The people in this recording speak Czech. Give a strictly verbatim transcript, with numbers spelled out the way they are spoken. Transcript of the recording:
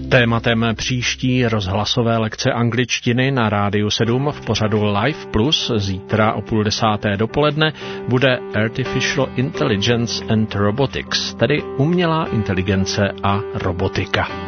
Tématem příští rozhlasové lekce angličtiny na Rádiu sedm v pořadu Live Plus zítra o půl desáté dopoledne bude Artificial Intelligence and Robotics, tedy umělá inteligence a robotika.